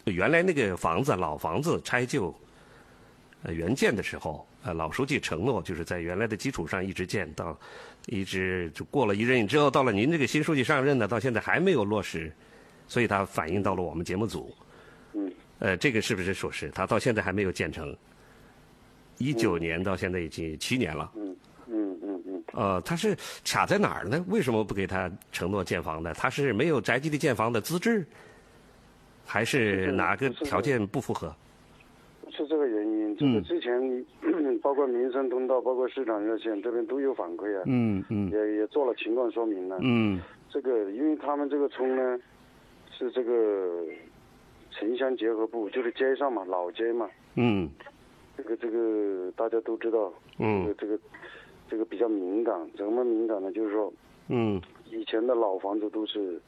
原来那个房子老房子拆旧原建的时候，老书记承诺就是在原来的基础上一直建到，一直就过了一任之后，到了您这个新书记上任呢，到现在还没有落实，所以他反映到了我们节目组。这个是不是属实？他到现在还没有建成。19年到现在已经7年了。他是卡在哪儿呢？为什么不给他承诺建房呢？他是没有宅基地建房的资质，还是哪个条件不符合？ 是这个原因。这个之前包括民生通道，包括市场热线这边都有反馈啊。也做了情况说明了。这个因为他们这个村呢是这个城乡结合部，就是街上嘛，老街嘛。这个大家都知道。这个比较敏感，怎么敏感呢？就是说，以前的老房子都是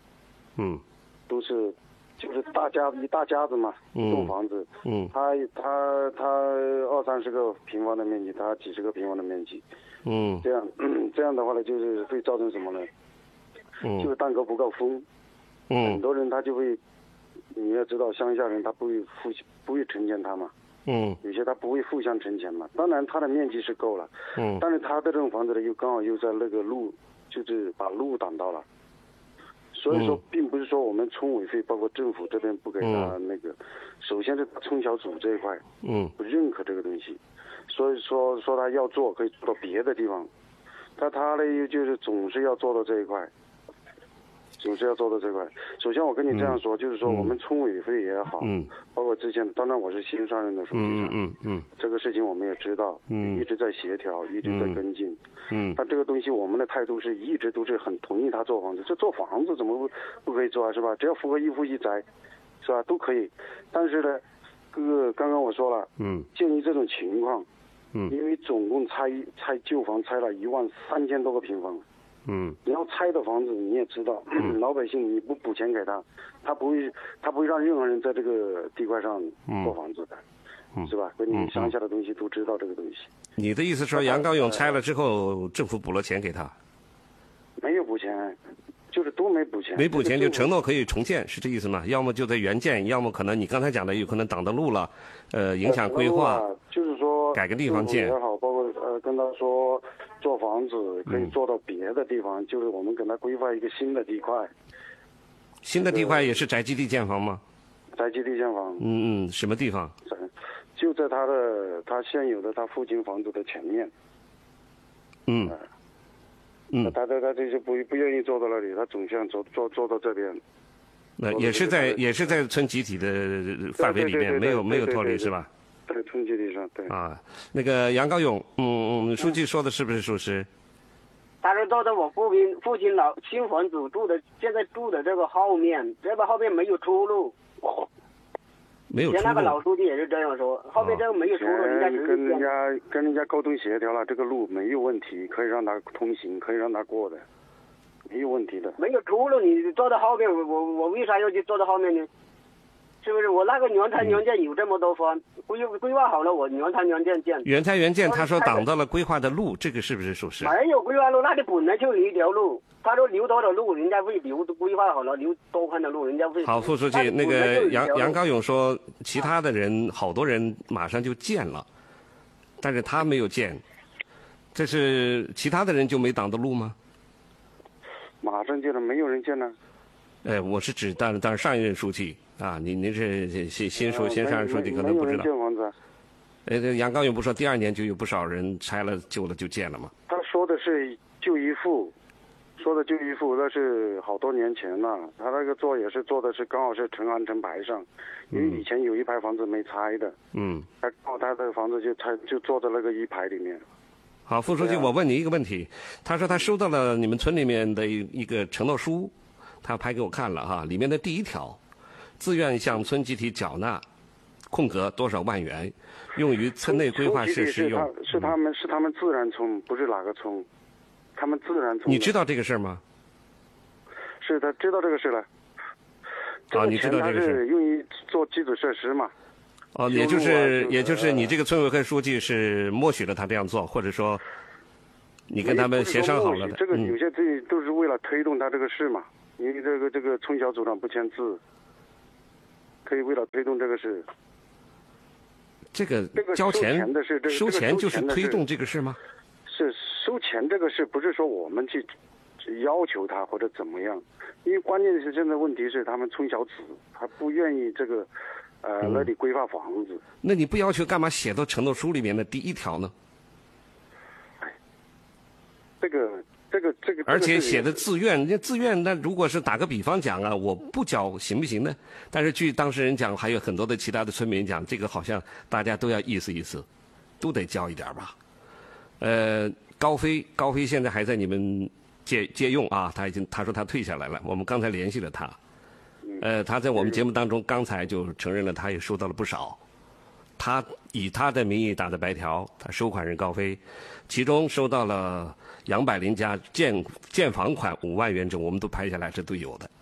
就是一大家子嘛，栋房子，他20-30个平方的面积，他几十个平方的面积，这样的话呢，就是会造成什么呢？就是蛋糕不够分，很多人他就会，你要知道乡下人他不会承建他嘛。有些他不会互相承前嘛，当然他的面积是够了，但是他的这种房子呢，又刚好又在那个路，就是把路挡到了，所以说并不是说我们村委会包括政府这边不给他那个，首先是村小组这一块，不认可这个东西，所以说他要做可以做到别的地方，他呢就是总是要做到这一块。首先我跟你这样说，就是说我们村委会也好，包括之前，当然我是新上任的书记，这个事情我们也知道，一直在协调，一直在跟进，但这个东西我们的态度是一直都是很同意他做房子，这做房子怎么不可以做啊，是吧？只要符合一户一宅，是吧？都可以，但是呢，刚刚我说了，鉴于这种情况，因为总共拆旧房拆了13000多个平方。你要拆的房子你也知道，老百姓你不补钱给他，他不会让任何人在这个地块上做房子的，是吧？跟你乡下的东西都知道这个东西。 你的意思说杨高勇拆了之后，政府补了钱给他？ 没有补钱，就是都没补钱。 没补钱就承诺可以重建，是这意思吗？要么就在原建，要么可能你刚才讲的有可能挡到路了，影响规划， 就是说改个地方建也好，包括跟他说做房子可以做到别的地方，就是我们给他规划一个新的地块。 新的地块也是宅基地建房吗？ 宅基地建房。 什么地方？ 就在他现有的他父亲房子的前面。他这就不愿意坐到那里，他总想坐到这边。 也是在村集体的范围里面，没有脱离是吧？ 对，村集体上对。 那个杨高勇，书记说的是不是属实？ 他是坐在我父亲老新房子现在住的这个后面，这个后面没有出路。 没有出路。 那个老书记也是这样说，后面这个没有出路， 跟人家沟通协调了，这个路没有问题，可以让他通行，可以让他过的，没有问题的。 没有出路，你坐到后面，我为啥要去坐到后面呢？是不是我那个原拆原建有这么多方，规划好了，我原拆原建建。 原拆原建，他说挡到了规划的路，这个是不是属实？ 没有规划路，那里本来就一条路，他说留多少路，人家会规划好了，留多宽的路，人家会。 好，副书记，那个杨高勇说，其他的人好多人马上就建了，但是他没有建，这是其他的人就没挡到路吗？ 马上建了，没有人建呢。 我是指当然上一任书记啊，您是新上任书记可能不知道。 没有人建房子。 杨高勇不说第2年就有不少人拆了旧了就建了吗？ 他说的是就一户，那是好多年前了。他那个也是做的是刚好是成安成排上，因为以前有一排房子没拆的。他的房子就坐在那个一排里面。 好，副书记，我问你一个问题，他说他收到了你们村里面的一个承诺书。他拍给我看了哈，里面的第1条，自愿向村集体缴纳空格多少万元，用于村内规划设施用。 是他们自然村，不是哪个村，他们自然村。 你知道这个事儿吗？ 是他知道这个事了。 你知道这个事？ 是用于做基础设施嘛。 也就是你这个村委会书记是默许了他这样做，或者说你跟他们协商好了的。 这个有些都是为了推动他这个事嘛。因为这个村小组长不签字， 可以为了推动这个事。 这个交钱收钱就是推动这个事吗？ 是收钱这个事，不是说我们去要求他或者怎么样，因为关键是现在问题是他们村小子他不愿意这个那里规划房子。 那你不要求干嘛写到承诺书里面的第1条呢？ 这个， 而且写的自愿，那自愿，那如果是打个比方讲啊，我不交行不行呢？但是据当事人讲，还有很多的其他的村民讲，这个好像大家都要意思意思，都得交一点吧。高飞现在还在你们借用啊，他说他退下来了，我们刚才联系了他，他在我们节目当中刚才就承认了，他也收到了不少。他以他的名义打的白条，他收款人高飞，其中收到了杨百林家建房款5万元整，我们都拍下来，这都有的。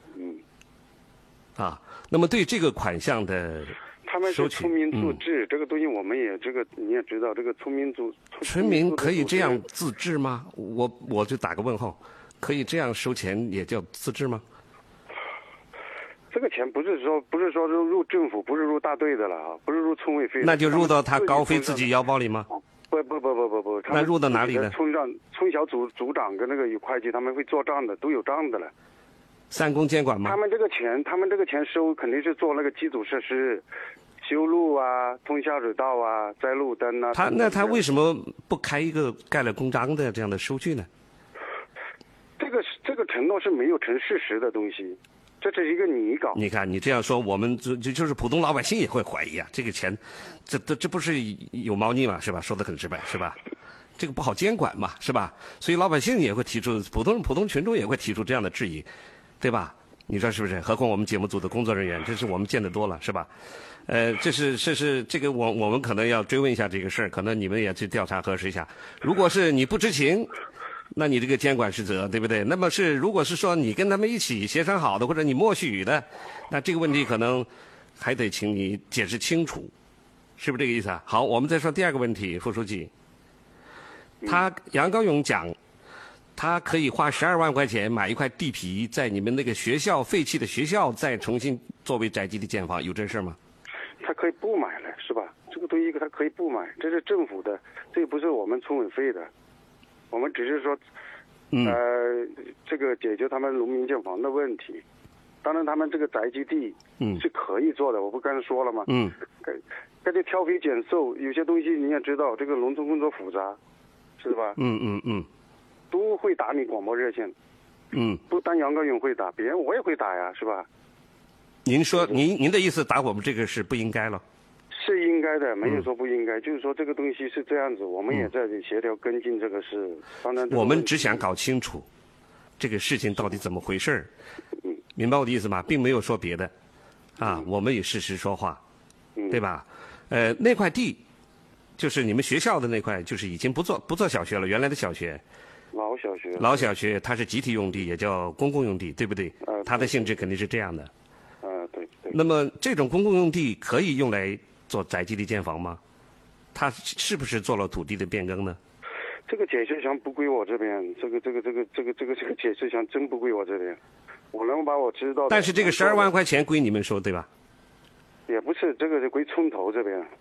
那么对这个款项的他们是村民自治，这个东西我们也你也知道，这个村民可以这样自治吗？我就打个问号，可以这样收钱也叫自治吗？ 这个钱不是说入政府，不是入大队的了啊，不是入村委会。 那就入到他高飞自己腰包里吗？ 不， 那入到哪里呢？ 村小组长跟那个有会计，他们会做账的，都有账的了。 三公监管吗？ 他们这个钱收肯定是做那个基础设施，修路啊，通下水道啊，摘路灯啊。 他为什么不开一个盖了公章的这样的收据呢？ 这个承诺是没有成事实的东西。这是一个拟稿。你看，你这样说，我们就是普通老百姓也会怀疑啊，这个钱，这不是有猫腻嘛，是吧？说得很直白，是吧？这个不好监管嘛，是吧？所以老百姓也会提出，普通群众也会提出这样的质疑，对吧？你说是不是？何况我们节目组的工作人员，这是我们见得多了，是吧？这是这个我们可能要追问一下这个事儿，可能你们也去调查核实一下。如果是你不知情，那你这个监管失责，对不对？那么如果是说你跟他们一起协商好的，或者你默许的，那这个问题可能还得请你解释清楚，是不是这个意思啊？好，我们再说第2个问题，副书记，杨高勇讲，他可以花12万块钱买一块地皮，在你们那个学校废弃的学校再重新作为宅基地建房，有这事吗？ 他可以不买了，是吧？这个东西他可以不买，这是政府的，这不是我们村委会的。我们只是说，这个解决他们农民建房的问题。当然，他们这个宅基地是可以做的，我不刚才说了吗？该得挑肥拣瘦，有些东西你也知道，这个农村工作复杂，是吧？都会打你广播热线。不单杨高勇会打，别人我也会打呀，是吧？ 您说您的意思，打我们这个是不应该了？ 是应该的，没有说不应该，就是说这个东西是这样子，我们也在协调跟进这个事。当然， 我们只想搞清楚这个事情到底怎么回事儿，明白我的意思吗？并没有说别的，我们以事实说话，对吧？那块地就是你们学校的那块，就是已经不做小学了，原来的小学。老小学它是集体用地，也叫公共用地，对不对？它的性质肯定是这样的。 对。 那么这种公共用地可以用来做宅基地建房吗？它是不是做了土地的变更呢？ 这个解释权不归我这边，这个解释权真不归我这边。我能把我知道的。 但是这个12万块钱归你们收，对吧？ 也不是，这个是归村头这边。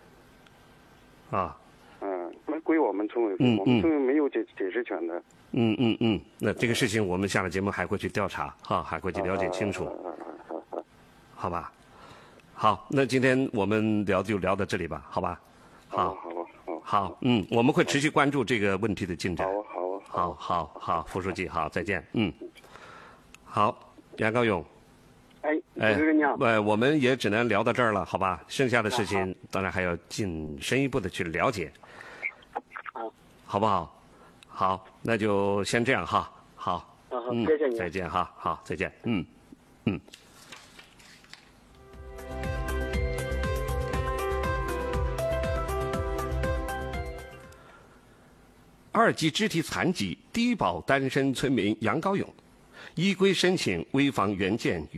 归我们村委会，我们村委会没有解释权的。 那这个事情我们下了节目还会去调查，还会去了解清楚。好吧。好，那今天我们就聊到这里吧，好吧？好，我们会持续关注这个问题的进展。好，副书记，好，再见。好，杨高勇。我们也只能聊到这儿了，好吧？剩下的事情当然还要进深一步的去了解，好不好？好，那就先这样哈。好， 谢谢你， 再见哈。好，再见。2级肢体残疾低保单身村民杨高勇，依规申请危房原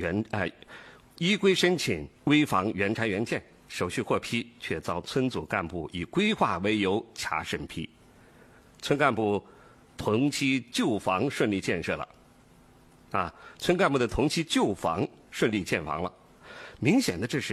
拆原建，手续获批，却遭村组干部以规划为由卡审批。村干部同期旧房顺利建设了，村干部的同期旧房顺利建房了。 明显的这是